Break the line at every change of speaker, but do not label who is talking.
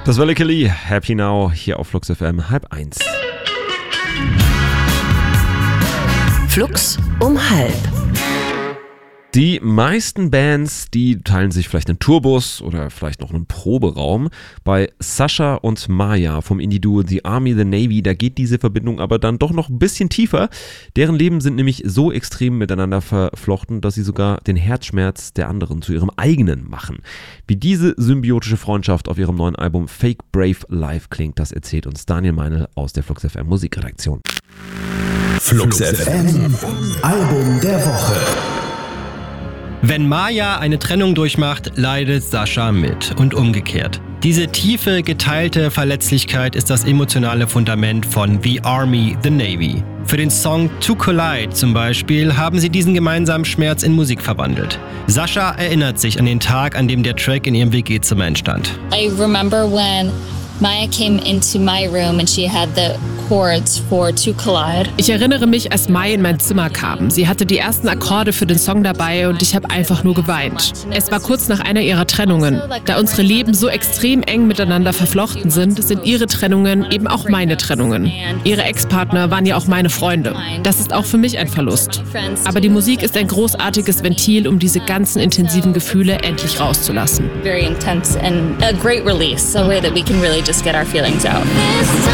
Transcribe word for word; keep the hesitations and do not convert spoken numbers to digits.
Das war Kelly, Happy Now, hier auf Flux F M, halb eins.
Flux um halb.
Die meisten Bands, die teilen sich vielleicht einen Tourbus oder vielleicht noch einen Proberaum. Bei Sascha und Maya vom Indie-Duo The Army, The Navy, da geht diese Verbindung aber dann doch noch ein bisschen tiefer. Deren Leben sind nämlich so extrem miteinander verflochten, dass sie sogar den Herzschmerz der anderen zu ihrem eigenen machen. Wie diese symbiotische Freundschaft auf ihrem neuen Album Fake Brave Live klingt, das erzählt uns Daniel Meinl aus der Flux F M Musikredaktion.
Flux F M, Album der Woche.
Wenn Maya eine Trennung durchmacht, leidet Sascha mit und umgekehrt. Diese tiefe, geteilte Verletzlichkeit ist das emotionale Fundament von The Army, The Navy. Für den Song To Collide zum Beispiel haben sie diesen gemeinsamen Schmerz in Musik verwandelt. Sascha erinnert sich an den Tag, an dem der Track in ihrem W G-Zimmer entstand.
I remember when Maya came into my room and she had the chords for To Collide.
Ich erinnere mich, als Maya in mein Zimmer kam. Sie hatte die ersten Akkorde für den Song dabei und ich habe einfach nur geweint. Es war kurz nach einer ihrer Trennungen. Da unsere Leben so extrem eng miteinander verflochten sind, sind ihre Trennungen eben auch meine Trennungen. Ihre Ex-Partner waren ja auch meine Freunde. Das ist auch für mich ein Verlust. Aber die Musik ist ein großartiges Ventil, um diese ganzen intensiven Gefühle endlich rauszulassen.
Very intense and a great release, a way that we can really just get our feelings out.